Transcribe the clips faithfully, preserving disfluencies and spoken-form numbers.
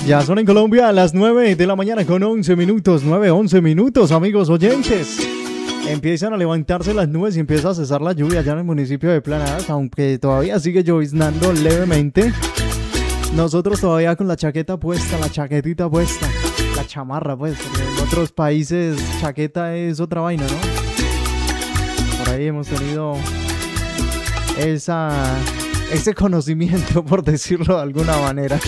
Ya son en Colombia a las nueve de la mañana con once minutos, nueve, once minutos, amigos oyentes. Empiezan a levantarse las nubes y empieza a cesar la lluvia ya en el municipio de Planadas, aunque todavía sigue lloviznando levemente. Nosotros todavía con la chaqueta puesta, la chaquetita puesta, la chamarra pues, porque en otros países chaqueta es otra vaina, ¿no? Por ahí hemos tenido esa, ese conocimiento, por decirlo de alguna manera.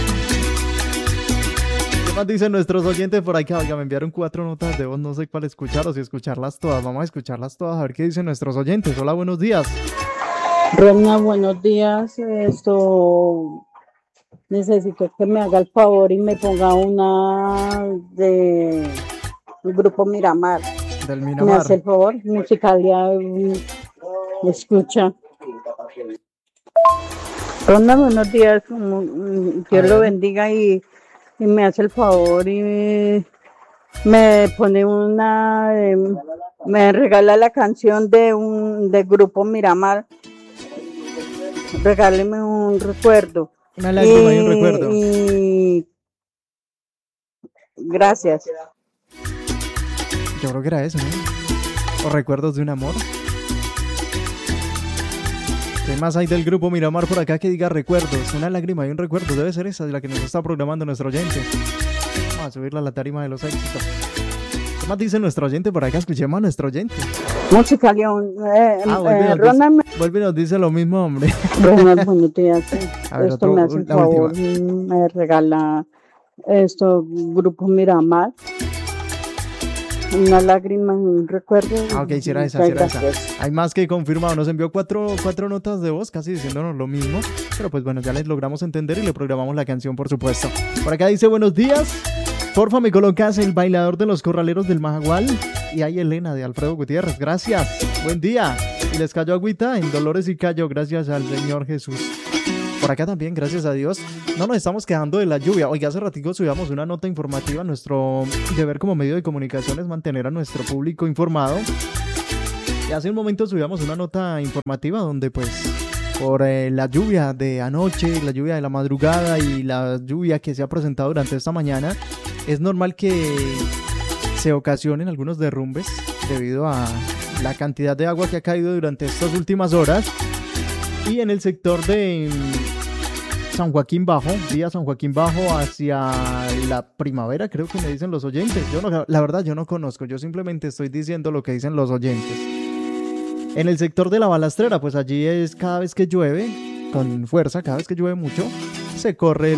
¿Qué más dicen nuestros oyentes por acá? Oiga, me enviaron cuatro notas de voz, no sé cuál escuchar o si escucharlas todas. Vamos a escucharlas todas, a ver qué dicen nuestros oyentes. Hola, buenos días. Rona, buenos días. Esto necesito que me haga el favor y me ponga una de el grupo Miramar. Del Miramar. Me hace el favor, Musicalia, me escucha. Rona, buenos días. Dios lo bendiga y y me hace el favor y me, me pone una, eh, me regala la canción de un del grupo Miramar. Regáleme un recuerdo. Una lágrima y, y un recuerdo. Y gracias. Yo creo que era eso, ¿no? O recuerdos de un amor. ¿Qué más hay del grupo Miramar por acá que diga recuerdos? Una lágrima y un recuerdo. Debe ser esa de la que nos está programando nuestro oyente. Vamos a subirla a la tarima de los éxitos. ¿Qué más dice nuestro oyente por acá? Escuchemos a nuestro oyente. Musicalia, eh, ah, vuelve, eh, nos Ronald, dice, vuelve y nos dice lo mismo, hombre. Ronald, buenos días. A ver, esto otro, me hace el favor, última. Me regala esto, grupo Miramar. Una lágrima y un recuerdo. Ah, ok, si era esa, si era esa. Hay más que confirmado. Nos envió cuatro, cuatro notas de voz, casi diciéndonos lo mismo. Pero pues bueno, ya les logramos entender y le programamos la canción, por supuesto. Por acá dice, buenos días. Porfa, me colocas el bailador de los corraleros del Majagual. Y hay Elena de Alfredo Gutiérrez. Gracias. Buen día. Y les cayó agüita en Dolores y Cayo. Gracias al Señor Jesús. Por acá también, gracias a Dios, no nos estamos quedando de la lluvia. Oiga, hace ratico subíamos una nota informativa. Nuestro deber como medio de comunicación es mantener a nuestro público informado. Y hace un momento subíamos una nota informativa donde pues por eh, la lluvia de anoche, la lluvia de la madrugada y la lluvia que se ha presentado durante esta mañana, es normal que se ocasionen algunos derrumbes debido a la cantidad de agua que ha caído durante estas últimas horas. Y en el sector de San Joaquín Bajo, vía San Joaquín Bajo hacia la primavera, creo que me dicen los oyentes. Yo no, la verdad yo no conozco, yo simplemente estoy diciendo lo que dicen los oyentes. En el sector de la Balastrera, pues allí es cada vez que llueve, con fuerza, cada vez que llueve mucho, se corre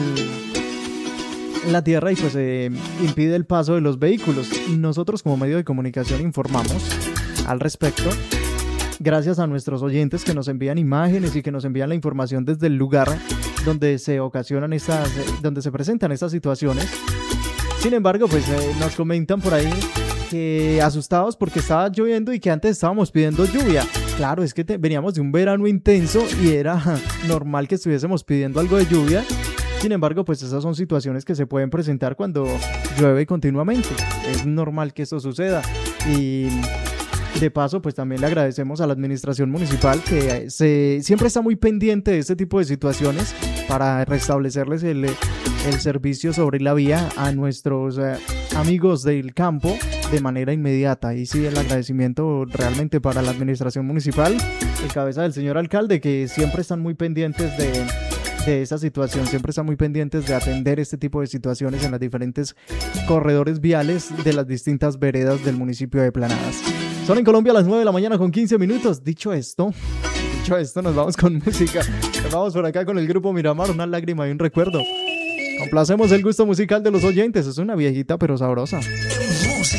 el, la tierra y pues se eh, impide el paso de los vehículos. Nosotros como medio de comunicación informamos al respecto. Gracias a nuestros oyentes que nos envían imágenes y que nos envían la información desde el lugar donde se ocasionan estas, donde se presentan estas situaciones. Sin embargo, pues eh, nos comentan por ahí que asustados porque estaba lloviendo y que antes estábamos pidiendo lluvia. Claro, es que te, veníamos de un verano intenso y era normal que estuviésemos pidiendo algo de lluvia. Sin embargo, pues esas son situaciones que se pueden presentar cuando llueve continuamente. Es normal que esto suceda y de paso, pues también le agradecemos a la administración municipal que se, siempre está muy pendiente de este tipo de situaciones para restablecerles el, el servicio sobre la vía a nuestros eh, amigos del campo de manera inmediata. Y sí, el agradecimiento realmente para la administración municipal, en cabeza del señor alcalde, que siempre están muy pendientes de, de esa situación, siempre están muy pendientes de atender este tipo de situaciones en los diferentes corredores viales de las distintas veredas del municipio de Planadas. Son en Colombia a las nueve de la mañana con quince minutos. Dicho esto, dicho esto, nos vamos con música. Nos vamos por acá con el grupo Miramar, una lágrima y un recuerdo. Complacemos el gusto musical de los oyentes. Es una viejita pero sabrosa.